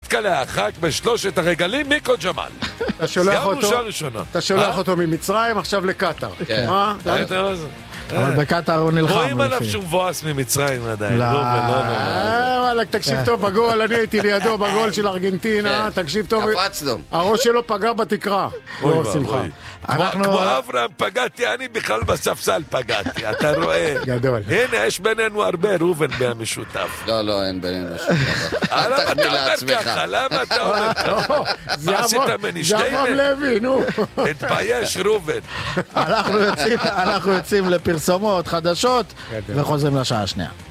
כלאחק בשלושת הרגלים מיקו ג'מאל. אתה שולח אותו ממצרים עכשיו לקטר. אבל בקטר הוא נלחם. רואים עליו שהוא מבואס ממצרים עדיין. לא. וואלה, תקשיב טוב בגול, אני הייתי לידו בגול של ארגנטינה, תקשיב טוב. הראש שלו פגע בתקרה. לא, שמחה. כמו אברהם פגעתי, אני בכלל בספסל פגעתי, אתה רואה? גדול. הנה, יש בינינו הרבה ראובן מהמשותף. לא, אין בינינו משותף. למה אתה אומר ככה? למה אתה אומר ככה? מה עשית ממני זה אברהם לוי, נו. התבייש ראובן. אנחנו יוצאים לפרסומות חדשות וחוזרים לשעה השנייה.